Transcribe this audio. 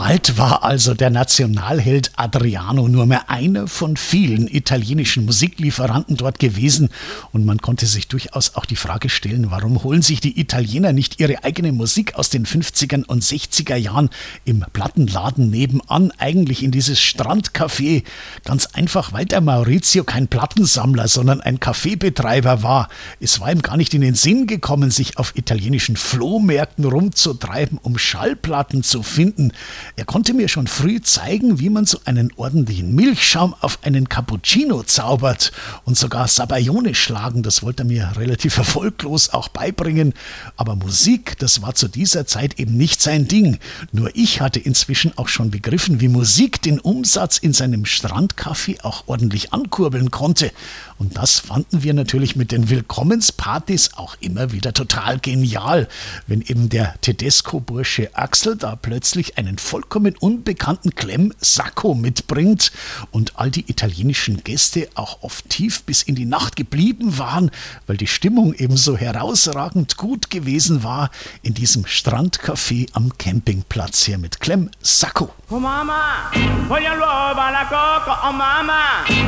Bald war also der Nationalheld Adriano nur mehr einer von vielen italienischen Musiklieferanten dort gewesen und man konnte sich durchaus auch die Frage stellen, warum holen sich die Italiener nicht ihre eigene Musik aus den 50er und 60er Jahren im Plattenladen nebenan, eigentlich in dieses Strandcafé. Ganz einfach, weil der Maurizio kein Plattensammler, sondern ein Kaffeebetreiber war. Es war ihm gar nicht in den Sinn gekommen, sich auf italienischen Flohmärkten rumzutreiben, um Schallplatten zu finden. Er konnte mir schon früh zeigen, wie man so einen ordentlichen Milchschaum auf einen Cappuccino zaubert und sogar Sabaglione schlagen. Das wollte er mir relativ erfolglos auch beibringen. Aber Musik, das war zu dieser Zeit eben nicht sein Ding. Nur ich hatte inzwischen auch schon begriffen, wie Musik den Umsatz in seinem Strandcafé auch ordentlich ankurbeln konnte. Und das fanden wir natürlich mit den Willkommenspartys auch immer wieder total genial, wenn eben der Tedesco-Bursche Axel da plötzlich einen vollkommen unbekannten Klemm-Sacco mitbringt und all die italienischen Gäste auch oft tief bis in die Nacht geblieben waren, weil die Stimmung eben so herausragend gut gewesen war in diesem Strandcafé am Campingplatz hier mit Klemm-Sacco. Oh Mama, voglio l'uovo alla coco, oh Mama.